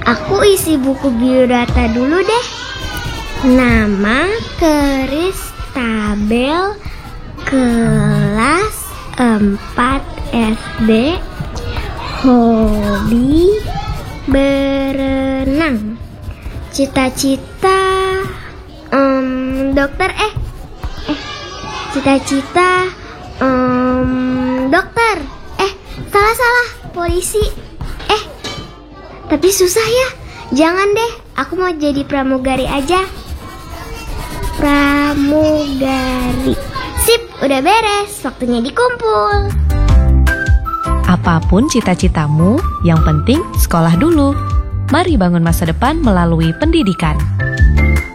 Aku isi buku biodata dulu deh. Nama Kristabel, kelas 4 SD, hobi berenang, cita-cita dokter. Cita-cita dokter. Salah, polisi. Tapi susah ya. Jangan deh, aku mau jadi pramugari aja. Pramugari. Sip, udah beres. Waktunya dikumpul. Apapun cita-citamu, yang penting sekolah dulu. Mari bangun masa depan melalui pendidikan.